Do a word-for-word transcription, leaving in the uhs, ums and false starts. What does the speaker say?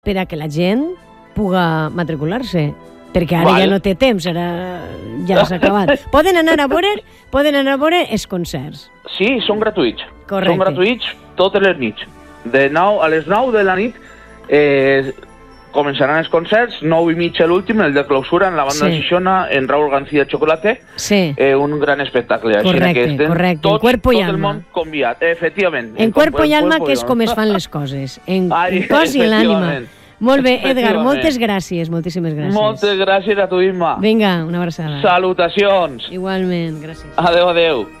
per a que la gent puga matricular-se. Perquè ara Val. ja no té temps, ara ja s'ha acabat. Poden anar a veure, poden anar a veure els concerts. Sí, són gratuïts. Correcte. Són gratuïts totes les nits. De nou a les nou de la nit eh, començaran els concerts, nou i mitja l'últim, el de clausura, en la banda Sí. de Xixona, en Raúl García Chocolate. Sí. Eh, un gran espectacle. Així Correcte, que estem correcte. Tots, En cuerpo y tot el alma. món convidat, efectivament. En cuerpo i alma, que és alma. com es fan les coses. En, Ai, en cos i en l'ànima. efectivament. Molt bé, Edgar, Efectivament. moltes gràcies, moltíssimes gràcies. Moltes gràcies a tu, Imma. Vinga, una abraçada. Salutacions. Igualment, gràcies. Adéu, adéu.